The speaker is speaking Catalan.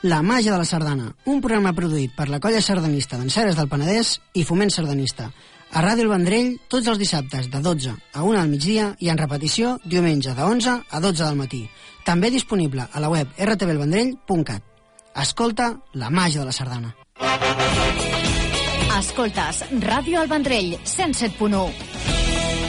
La màgia de la sardana, un programa produït per la colla sardanista d'Enceres del Penedès i Foment Sardanista. A Ràdio El Vendrell, tots els dissabtes de 12 a 1 del migdia i en repetició diumenge de 11 a 12 del matí. També disponible a la web rtvelvendrell.cat. Escolta la màgia de la sardana. Escoltes Ràdio El Vendrell, 107.1.